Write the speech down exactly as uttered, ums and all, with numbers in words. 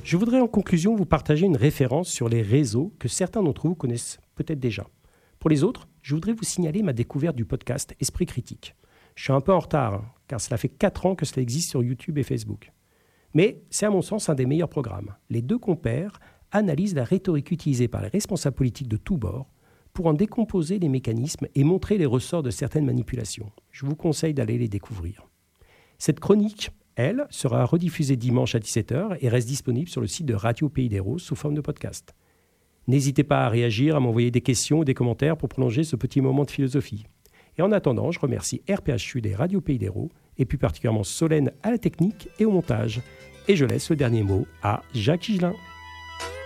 Je voudrais en conclusion vous partager une référence sur les réseaux que certains d'entre vous connaissent peut-être déjà. Pour les autres, je voudrais vous signaler ma découverte du podcast Esprit Critique. Je suis un peu en retard, hein, car cela fait quatre ans que cela existe sur YouTube et Facebook. Mais c'est à mon sens un des meilleurs programmes. Les deux compères analysent la rhétorique utilisée par les responsables politiques de tous bords pour en décomposer les mécanismes et montrer les ressorts de certaines manipulations. Je vous conseille d'aller les découvrir. Cette chronique, elle, sera rediffusée dimanche à dix-sept heures et reste disponible sur le site de Radio Pays des Roses sous forme de podcast. N'hésitez pas à réagir, à m'envoyer des questions ou des commentaires pour prolonger ce petit moment de philosophie. Et en attendant, je remercie R P H Sud et Radio Pays des Roses, et plus particulièrement Solène à la technique et au montage. Et je laisse le dernier mot à Jacques Higelin.